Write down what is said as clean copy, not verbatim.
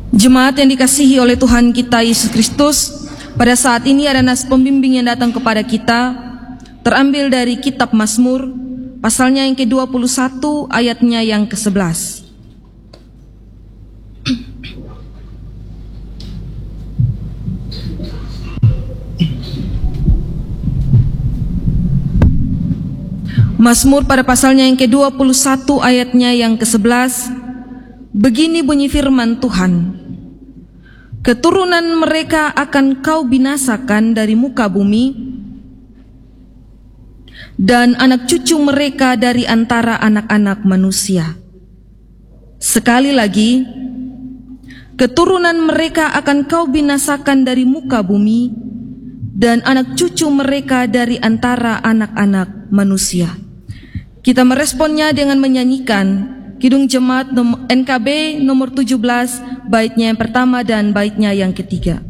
Jemaat yang dikasihi oleh Tuhan kita Yesus Kristus, pada saat ini ada nas pembimbing yang datang kepada kita, terambil dari kitab Mazmur, pasalnya yang ke-21, ayatnya yang ke-11. Mazmur pada pasalnya yang ke-21, ayatnya yang ke-11, begini bunyi firman Tuhan: keturunan mereka akan kau binasakan dari muka bumi, dan anak cucu mereka dari antara anak-anak manusia. Sekali lagi, keturunan mereka akan kau binasakan dari muka bumi, dan anak cucu mereka dari antara anak-anak manusia. Kita meresponnya dengan menyanyikan Kidung Jemaat NKB nomor 17, baitnya yang pertama dan baitnya yang ketiga.